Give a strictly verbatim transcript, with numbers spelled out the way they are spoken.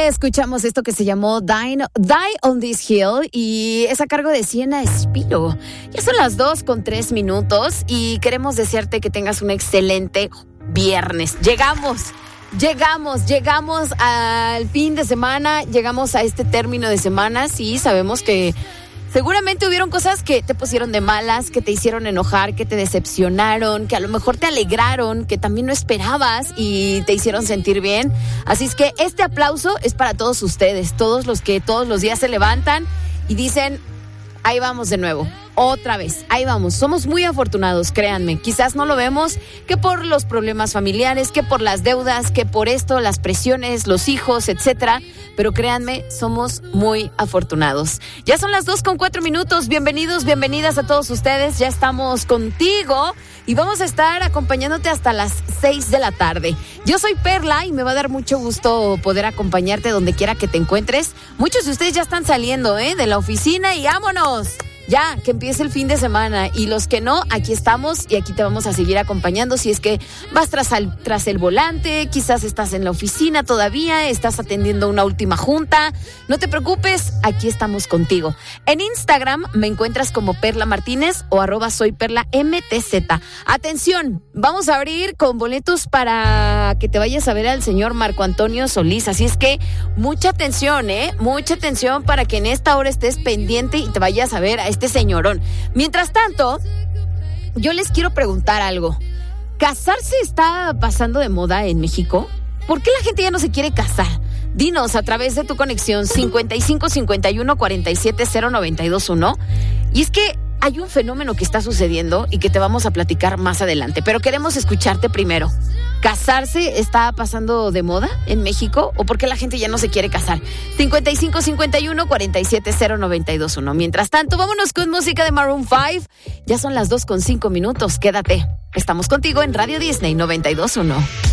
escuchamos esto que se llamó Die, Die on This Hill y es a cargo de Sienna Espiro. Ya son las dos con tres minutos y queremos desearte que tengas un excelente viernes. Llegamos, llegamos, llegamos al fin de semana, llegamos a este término de semana. Sí, sabemos que seguramente hubieron cosas que te pusieron de malas, que te hicieron enojar, que te decepcionaron, que a lo mejor te alegraron, que también no esperabas y te hicieron sentir bien. Así es que este aplauso es para todos ustedes, todos los que todos los días se levantan y dicen, ahí vamos de nuevo, otra vez, ahí vamos. Somos muy afortunados, créanme. Quizás no lo vemos, que por los problemas familiares, que por las deudas, que por esto, las presiones, los hijos, etcétera. Pero créanme, somos muy afortunados. Ya son las dos con cuatro minutos. Bienvenidos, bienvenidas a todos ustedes. Ya estamos contigo y vamos a estar acompañándote hasta las seis de la tarde. Yo soy Perla y me va a dar mucho gusto poder acompañarte donde quiera que te encuentres. Muchos de ustedes ya están saliendo, ¿eh? de la oficina y ¡vámonos! Ya, que empiece el fin de semana. Y los que no, aquí estamos y aquí te vamos a seguir acompañando. Si es que vas tras, al, tras el volante, quizás estás en la oficina todavía, estás atendiendo una última junta. No te preocupes, aquí estamos contigo. En Instagram me encuentras como Perla Martínez o arroba soy Perla M T Z. Atención, vamos a abrir con boletos para que te vayas a ver al señor Marco Antonio Solís. Así es que mucha atención, ¿eh? Mucha atención para que en esta hora estés pendiente y te vayas a ver a este señorón. Mientras tanto, yo les quiero preguntar algo. ¿Casarse está pasando de moda en México? ¿Por qué la gente ya no se quiere casar? Dinos a través de tu conexión cincuenta y cinco cincuenta y uno cuarenta y siete cero noventa y dos uno. Y es que hay un fenómeno que está sucediendo y que te vamos a platicar más adelante, pero queremos escucharte primero. ¿Casarse está pasando de moda en México o por qué la gente ya no se quiere casar? cincuenta y cinco cincuenta y uno cuarenta y siete cero noventa y dos uno. Mientras tanto, vámonos con música de Maroon cinco. Ya son las dos con cinco minutos. Quédate. Estamos contigo en Radio Disney noventa y dos uno.